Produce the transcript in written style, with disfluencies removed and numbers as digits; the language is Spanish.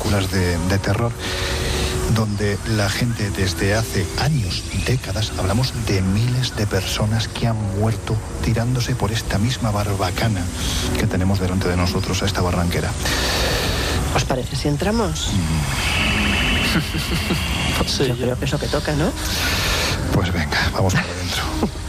películas de terror, donde la gente desde hace años, décadas, hablamos de miles de personas que han muerto tirándose por esta misma barbacana que tenemos delante de nosotros, a esta barranquera. ¿Os parece si entramos? Sí, yo creo que es lo que toca, ¿no? Pues venga, vamos para adentro.